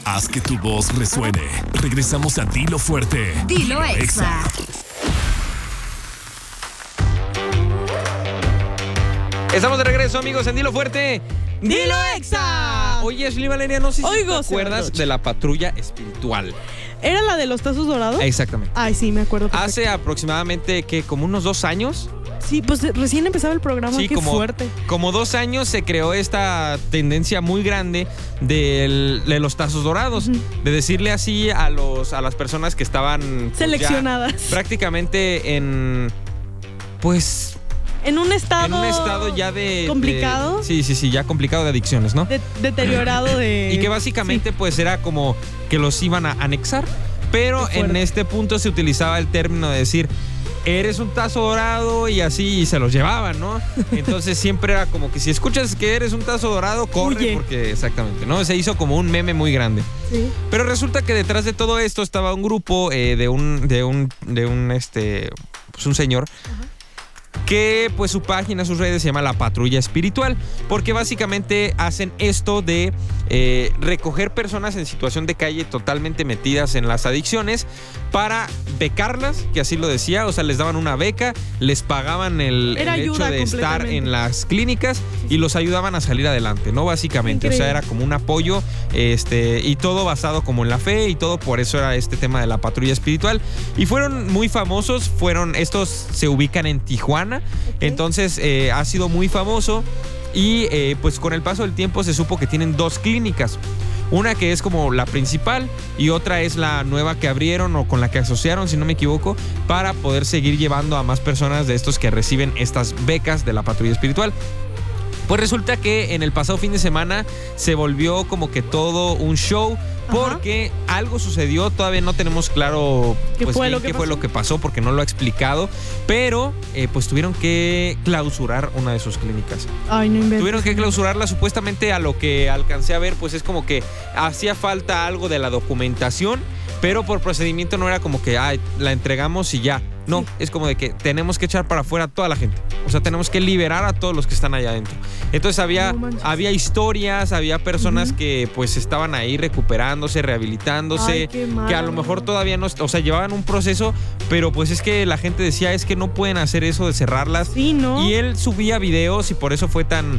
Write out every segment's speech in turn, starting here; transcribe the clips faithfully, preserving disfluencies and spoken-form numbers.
Haz que tu voz resuene. Regresamos a Dilo Fuerte. Dilo Exa. Estamos de regreso, amigos, en Dilo Fuerte. ¡Dilo Exa! Oye, Ashley Valeria, no sé si Oigo, te acuerdas de la patrulla espiritual. ¿Era la de los tazos dorados? Exactamente. Ay, sí, me acuerdo. Perfecto. Hace aproximadamente, ¿qué? Como unos dos años. Sí, pues recién empezaba el programa, Sí, qué como, fuerte. como dos años se creó esta tendencia muy grande del, de los tazos dorados. Uh-huh. De decirle así a, los, a las personas que estaban... Pues, seleccionadas. Prácticamente en... Pues... En un estado... En un estado ya de... ¿Complicado? De, sí, sí, sí, ya complicado de adicciones, ¿no? De, deteriorado de... Y que básicamente sí. pues era como que los iban a anexar. Pero en este punto se utilizaba el término de decir... Eres un tazo dorado y así y se los llevaban, ¿no? Entonces siempre era como que si escuchas que eres un tazo dorado, corre. Huye. Porque exactamente, ¿no? Se hizo como un meme muy grande. Sí. Pero resulta que detrás de todo esto estaba un grupo eh, de un, de un, de un, este, pues un señor. Ajá. Que pues su página, sus redes se llama La Patrulla Espiritual, porque básicamente hacen esto de eh, recoger personas en situación de calle totalmente metidas en las adicciones para becarlas, que así lo decía, o sea, les daban una beca, les pagaban el, el hecho de estar en las clínicas y los ayudaban a salir adelante, ¿no? Básicamente, increíble. O sea, era como un apoyo este, y todo basado como en la fe y todo, por eso era este tema de La Patrulla Espiritual. Y fueron muy famosos, fueron, estos se ubican en Tijuana. Okay. Entonces eh, ha sido muy famoso y eh, pues con el paso del tiempo se supo que tienen dos clínicas. Una que es como la principal y otra es la nueva que abrieron o con la que asociaron, si no me equivoco, para poder seguir llevando a más personas de estos que reciben estas becas de La Patrulla Espiritual. Pues resulta que en el pasado fin de semana se volvió como que todo un show. Porque Ajá. algo sucedió, todavía no tenemos claro ¿Qué, pues, fue, bien, lo que qué fue lo que pasó porque no lo ha explicado, pero eh, pues tuvieron que clausurar una de sus clínicas. Ay, no inventes. Tuvieron que clausurarla, supuestamente a lo que alcancé a ver, pues es como que hacía falta algo de la documentación, pero por procedimiento no era como que ay, la entregamos y ya. No, sí. Es como de que tenemos que echar para afuera a toda la gente. O sea, tenemos que liberar a todos los que están allá adentro. Entonces había, no había historias, había personas uh-huh. que pues estaban ahí recuperándose, rehabilitándose. Ay, qué mal. Que a lo mejor todavía no, o sea, llevaban un proceso, pero pues es que la gente decía, es que no pueden hacer eso de cerrarlas. Sí, ¿no? Y él subía videos y por eso fue tan,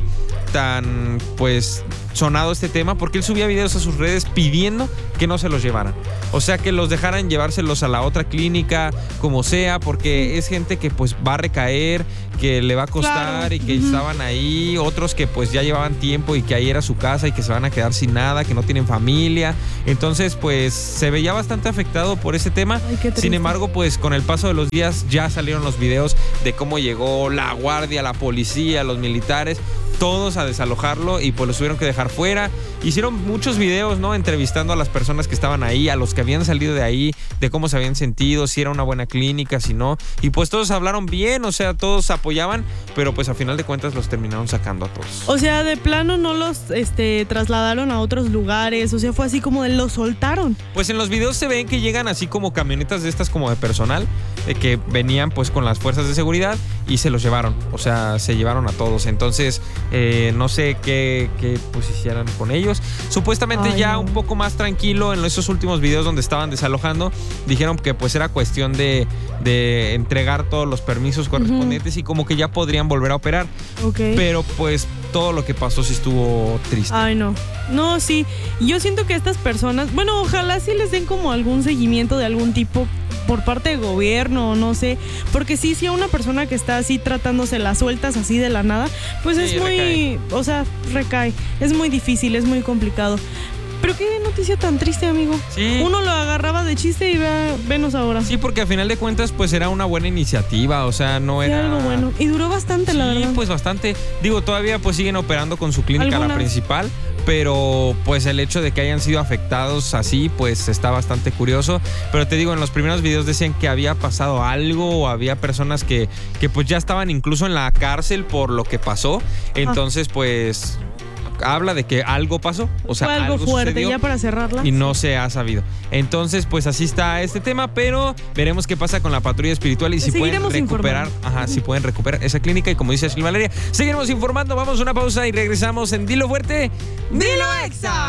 tan, pues, sonado este tema, porque él subía videos a sus redes pidiendo que no se los llevaran. O sea, que los dejaran llevárselos a la otra clínica, como sea, porque es gente que pues va a recaer, que le va a costar claro. y que uh-huh. estaban ahí, otros que pues ya llevaban tiempo y que ahí era su casa y que se van a quedar sin nada, que no tienen familia. Entonces pues se veía bastante afectado por ese tema. Ay, sin embargo, pues con el paso de los días ya salieron los videos de cómo llegó la guardia, la policía, los militares, todos a desalojarlo y pues los tuvieron que dejar fuera. Hicieron muchos videos, ¿no? Entrevistando a las personas que estaban ahí, a los que habían salido de ahí, de cómo se habían sentido, si era una buena clínica, si no. Y pues todos hablaron bien, o sea, todos apoyaban, pero pues a final de cuentas los terminaron sacando a todos. O sea, de plano no los este, trasladaron a otros lugares, o sea, fue así como de los soltaron. Pues en los videos se ven que llegan así como camionetas de estas como de personal, de que venían pues con las fuerzas de seguridad y se los llevaron, o sea, se llevaron a todos. Entonces, eh, no sé qué, qué pues hicieran con ellos. Supuestamente Ay, ya no. un poco más tranquilo en esos últimos videos donde estaban desalojando, dijeron que pues era cuestión de, de entregar todos los permisos correspondientes uh-huh. y como que ya podrían volver a operar. Okay. Pero pues todo lo que pasó sí estuvo triste. Ay, no. No, sí. Yo siento que estas personas, bueno, ojalá sí les den como algún seguimiento de algún tipo por parte del gobierno, no sé, porque sí, si a una persona que está así tratándose las sueltas así de la nada, pues sí, es muy, recae. o sea, recae, es muy difícil, es muy complicado. Pero qué noticia tan triste, amigo. Sí. Uno lo agarraba de chiste y ve, venos ahora. Sí, porque a final de cuentas pues era una buena iniciativa, o sea, no sí, era... algo bueno. Y duró bastante, sí, la verdad. Sí, pues bastante. Digo, todavía pues siguen operando con su clínica, ¿Algunas? la principal, pero pues el hecho de que hayan sido afectados así, pues está bastante curioso. Pero te digo, en los primeros videos decían que había pasado algo o había personas que, que pues ya estaban incluso en la cárcel por lo que pasó. Entonces, ah. pues... habla de que algo pasó, o sea, Fue algo, algo fuerte sucedió ya para cerrarla y no se ha sabido. Entonces, pues así está este tema, pero veremos qué pasa con la patrulla espiritual y si pueden recuperar, ajá, si pueden recuperar esa clínica y como dice Ashley Valeria, seguiremos informando. Vamos a una pausa y regresamos en Dilo Fuerte, Dilo Exa.